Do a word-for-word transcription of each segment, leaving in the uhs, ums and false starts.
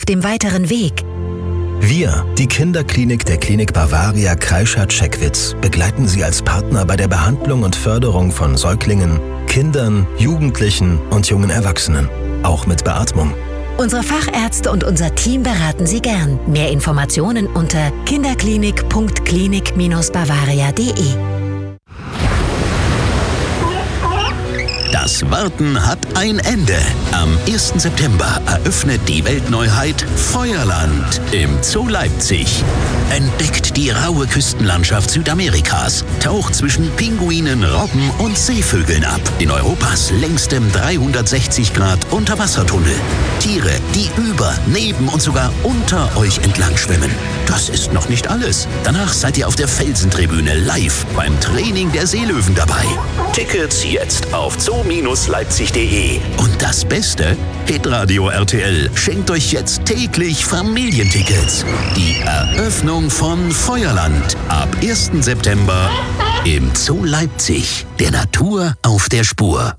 dem weiteren Weg. Wir, die Kinderklinik der Klinik Bavaria Kreischer-Checkwitz, begleiten Sie als Partner bei der Behandlung und Förderung von Säuglingen, Kindern, Jugendlichen und jungen Erwachsenen, auch mit Beatmung. Unsere Fachärzte und unser Team beraten Sie gern. Mehr Informationen unter kinderklinik punkt klinik Bindestrich bavaria punkt de. Das Warten hat ein Ende. Am ersten September eröffnet die Weltneuheit Feuerland im Zoo Leipzig. Entdeckt die raue Küstenlandschaft Südamerikas, taucht zwischen Pinguinen, Robben und Seevögeln ab in Europas längstem dreihundertsechzig Grad Unterwassertunnel. Tiere, die über, neben und sogar unter euch entlang schwimmen. Das ist noch nicht alles. Danach seid ihr auf der Felsentribüne live beim Training der Seelöwen dabei. Tickets jetzt auf zoo Bindestrich leipzig punkt de. Und das Beste? Hitradio R T L schenkt euch jetzt täglich Familientickets. Die Eröffnung von Feuerland ab ersten September im Zoo Leipzig. Der Natur auf der Spur.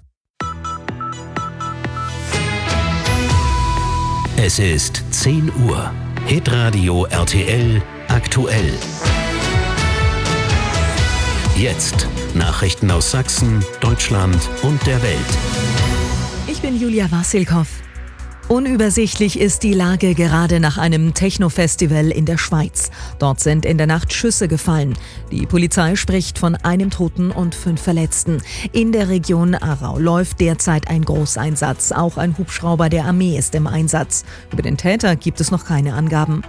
Es ist zehn Uhr. Hitradio R T L aktuell. Jetzt Nachrichten aus Sachsen, Deutschland und der Welt. Ich bin Julia Wassilkow. Unübersichtlich ist die Lage gerade nach einem Techno-Festival in der Schweiz. Dort sind in der Nacht Schüsse gefallen. Die Polizei spricht von einem Toten und fünf Verletzten. In der Region Aarau läuft derzeit ein Großeinsatz. Auch ein Hubschrauber der Armee ist im Einsatz. Über den Täter gibt es noch keine Angaben.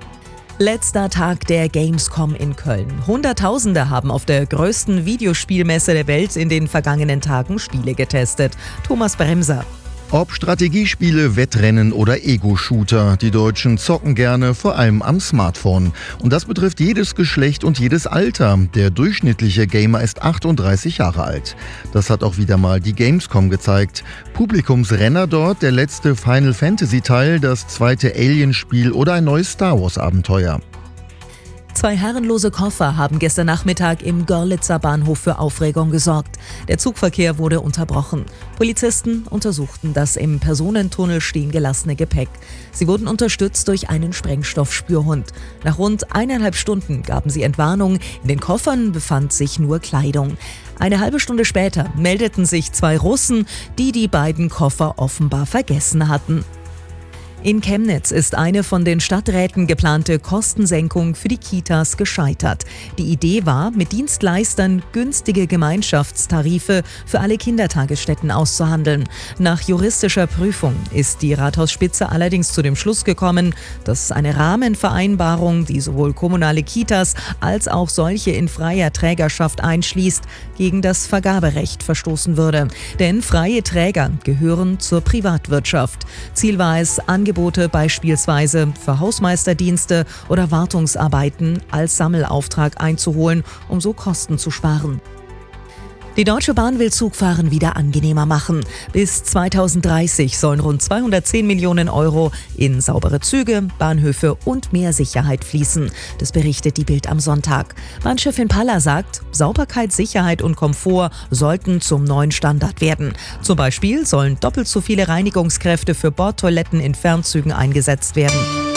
Letzter Tag der Gamescom in Köln. Hunderttausende haben auf der größten Videospielmesse der Welt in den vergangenen Tagen Spiele getestet. Thomas Bremser. Ob Strategiespiele, Wettrennen oder Ego-Shooter, die Deutschen zocken gerne, vor allem am Smartphone. Und das betrifft jedes Geschlecht und jedes Alter. Der durchschnittliche Gamer ist achtunddreißig Jahre alt. Das hat auch wieder mal die Gamescom gezeigt. Publikumsrenner dort, der letzte Final Fantasy-Teil, das zweite Alien-Spiel oder ein neues Star Wars-Abenteuer. Zwei herrenlose Koffer haben gestern Nachmittag im Görlitzer Bahnhof für Aufregung gesorgt. Der Zugverkehr wurde unterbrochen. Polizisten untersuchten das im Personentunnel stehen gelassene Gepäck. Sie wurden unterstützt durch einen Sprengstoffspürhund. Nach rund eineinhalb Stunden gaben sie Entwarnung. In den Koffern befand sich nur Kleidung. Eine halbe Stunde später meldeten sich zwei Russen, die die beiden Koffer offenbar vergessen hatten. In Chemnitz ist eine von den Stadträten geplante Kostensenkung für die Kitas gescheitert. Die Idee war, mit Dienstleistern günstige Gemeinschaftstarife für alle Kindertagesstätten auszuhandeln. Nach juristischer Prüfung ist die Rathausspitze allerdings zu dem Schluss gekommen, dass eine Rahmenvereinbarung, die sowohl kommunale Kitas als auch solche in freier Trägerschaft einschließt, gegen das Vergaberecht verstoßen würde. Denn freie Träger gehören zur Privatwirtschaft. Ziel war es, Angebote beispielsweise für Hausmeisterdienste oder Wartungsarbeiten als Sammelauftrag einzuholen, um so Kosten zu sparen. Die Deutsche Bahn will Zugfahren wieder angenehmer machen. Bis zweitausenddreißig sollen rund zweihundertzehn Millionen Euro in saubere Züge, Bahnhöfe und mehr Sicherheit fließen. Das berichtet die Bild am Sonntag. Bahnchefin Palla sagt, Sauberkeit, Sicherheit und Komfort sollten zum neuen Standard werden. Zum Beispiel sollen doppelt so viele Reinigungskräfte für Bordtoiletten in Fernzügen eingesetzt werden.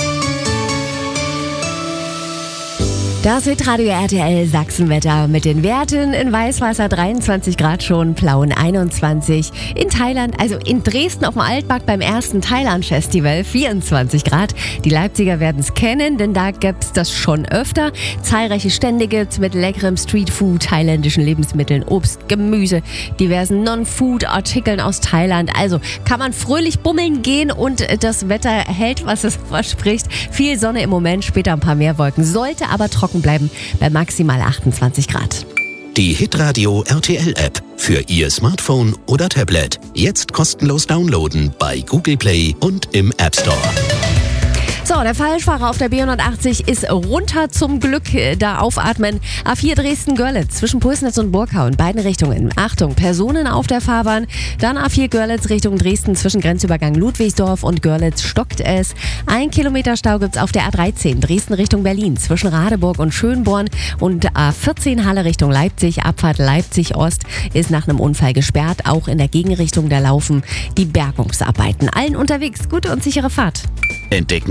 Das Hitradio R T L Sachsenwetter mit den Werten in Weißwasser dreiundzwanzig Grad schon, Plauen einundzwanzig, in Thailand, also in Dresden auf dem Altmarkt beim ersten Thailand-Festival vierundzwanzig Grad. Die Leipziger werden es kennen, denn da gibt's das schon öfter. Zahlreiche Stände gibt's mit leckerem Streetfood, thailändischen Lebensmitteln, Obst, Gemüse, diversen Non-Food-Artikeln aus Thailand. Also kann man fröhlich bummeln gehen und das Wetter hält, was es verspricht. Viel Sonne im Moment, später ein paar mehr Wolken, sollte aber trocken bleiben bei maximal achtundzwanzig Grad. Die Hitradio R T L App für Ihr Smartphone oder Tablet. Jetzt kostenlos downloaden bei Google Play und im App Store. So, der Falschfahrer auf der B hundertachtzig ist runter, zum Glück, da aufatmen. A vier Dresden-Görlitz zwischen Pulsnitz und Burgau in beiden Richtungen. Achtung, Personen auf der Fahrbahn. Dann A vier Görlitz Richtung Dresden zwischen Grenzübergang Ludwigsdorf und Görlitz stockt es. Ein Kilometer Stau gibt's auf der A dreizehn Dresden Richtung Berlin zwischen Radeburg und Schönborn und A vierzehn Halle Richtung Leipzig. Abfahrt Leipzig Ost ist nach einem Unfall gesperrt. Auch in der Gegenrichtung da laufen die Bergungsarbeiten. Allen unterwegs gute und sichere Fahrt. Entdecken